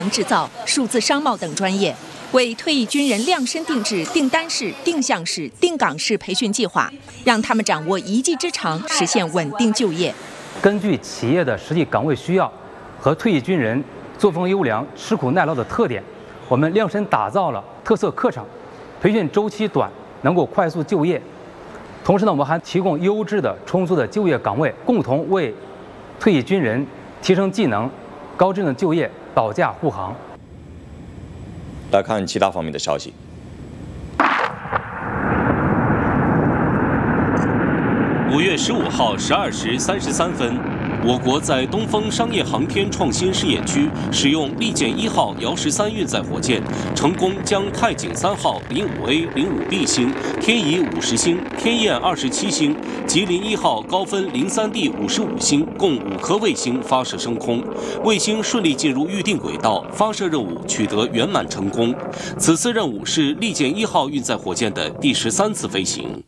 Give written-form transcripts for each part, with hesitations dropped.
制造、数字商贸等专业，为退役军人量身定制定单式、定向式、定岗式培训计划，让他们掌握一技之长，实现稳定就业。 根据企业的实际岗位需要和退役军人作风优良、吃苦耐劳的特点，我们量身打造了特色课程，培训周期短，能够快速就业。同时呢，我们还提供优质的、充足的就业岗位，共同为退役军人提升技能、高质量就业保驾护航。 来看其他方面的消息。 5月15号12时33分，我国在东风商业航天创新试验区使用利剑1号遥13运载火箭，成功将太井3号05A、05B 星、天仪50星、天雁27星、吉林1号高分03D 55星共5颗卫星发射升空，卫星顺利进入预定轨道，发射任务取得圆满成功。此次任务是利剑1号运载火箭的第13次飞行。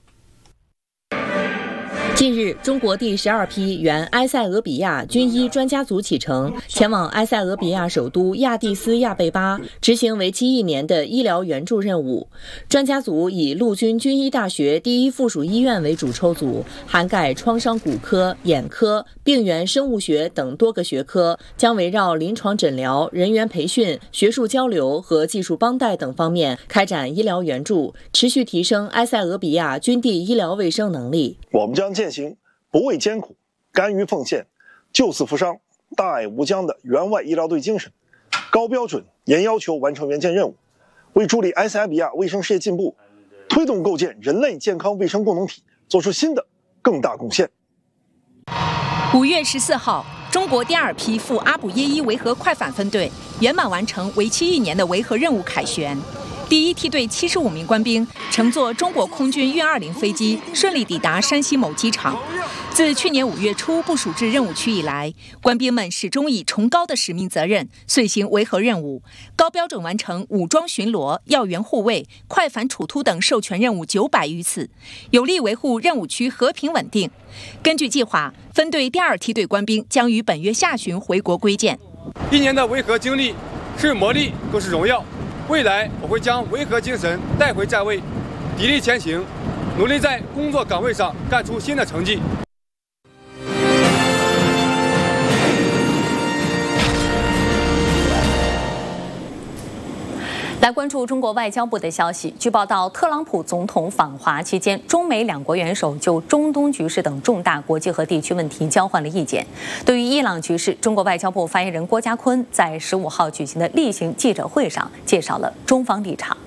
近日，中国第12批原埃塞俄比亚军医专家组启程，前往埃塞俄比亚首都亚的斯亚贝巴，执行为期1年的医疗援助任务。专家组以陆军军医大学第一附属医院为主抽组，涵盖创伤骨科、眼科、病原生物学等多个学科，将围绕临床诊疗、人员培训、学术交流和技术帮带等方面开展医疗援助，持续提升埃塞俄比亚军地医疗卫生能力。 我们将践行不畏艰苦、甘于奉献、救死扶伤、大爱无疆的援外医疗队精神，高标准、严要求完成援建任务，为助力埃塞俄比亚卫生事业进步，推动构建人类健康卫生共同体做出新的更大贡献。 5月14号，中国第2批赴阿卜耶伊维和快反分队圆满完成为期1年的维和任务凯旋。第1梯队75名官兵乘坐中国空军运20飞机顺利抵达山西某机场。自去年5月初部署至任务区以来，官兵们始终以崇高的使命责任遂行维和任务，高标准完成武装巡逻、要员护卫、快反处突等授权任务900余次，有力维护任务区和平稳定。根据计划，分队第2梯队官兵将于本月下旬回国归建。 1年的维和经历是磨砺，更是荣耀。未来我会将维和精神带回站位，砥砺前行，努力在工作岗位上干出新的成绩。 来关注中国外交部的消息。据报道，特朗普总统访华期间，中美2国元首就中东局势等重大国际和地区问题交换了意见。对于伊朗局势，中国外交部发言人郭家坤在15号举行的例行记者会上介绍了中方立场。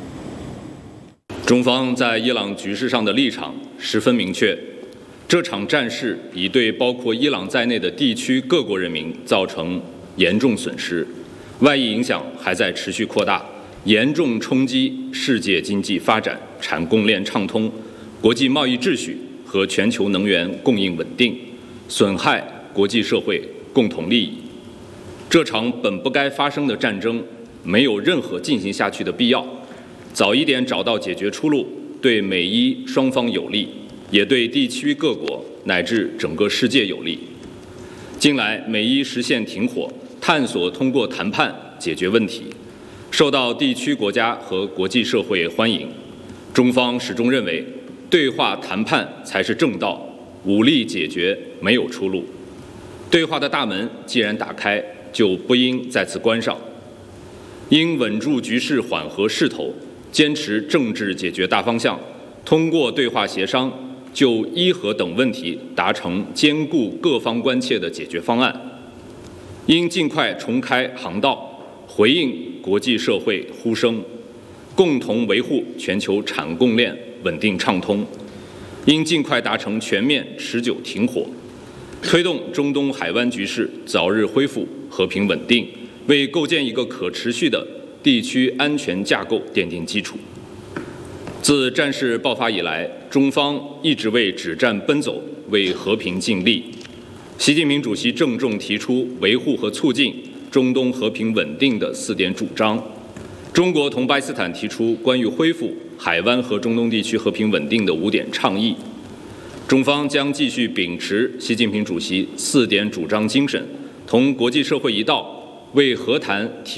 中方在伊朗局势上的立场十分明确，这场战事已对包括伊朗在内的地区各国人民造成严重损失，外溢影响还在持续扩大，严重冲击世界经济发展、产供链畅通、国际贸易秩序和全球能源供应稳定，损害国际社会共同利益。这场本不该发生的战争没有任何进行下去的必要，早一点找到解决出路，对美伊双方有利，也对地区各国乃至整个世界有利。近来，美伊实现停火，探索通过谈判解决问题，受到地区国家和国际社会欢迎。中方始终认为，对话谈判才是正道，武力解决没有出路。对话的大门既然打开，就不应再次关上。应稳住局势缓和势头，坚持政治解决大方向，通过对话协商，就伊核等问题达成兼顾各方关切的解决方案。应尽快重开航道，回应国际社会呼声，共同维护全球产供链稳定畅通。应尽快达成全面持久停火，推动中东海湾局势早日恢复和平稳定，为构建一个可持续的地区安全架构奠定基础。自战事爆发以来，中方一直为止战奔走，为和平尽力。习近平主席郑重提出维护和促进中东和平稳定的4点主张。中国同巴基斯坦提出关于恢复海湾和中东地区和平稳定的5点倡议。中方将继续秉持习近平主席4点主张精神，同国际社会一道， 为和谈提